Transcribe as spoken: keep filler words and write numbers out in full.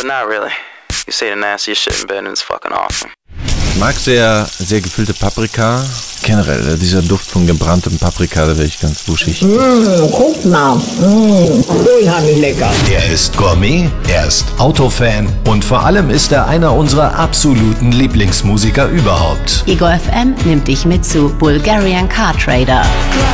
not really. You say the nastiest shit in bed and it's fucking awesome. Ich mag sehr, sehr gefüllte Paprika. Generell, dieser Duft von gebranntem Paprika, da werde ich ganz wuschig. Mmh, guck mal, mmh, unheimlich lecker. Er ist Gourmet, er ist Autofan und vor allem ist er einer unserer absoluten Lieblingsmusiker überhaupt. Ego F M nimmt dich mit zu Bulgarian Car Trader.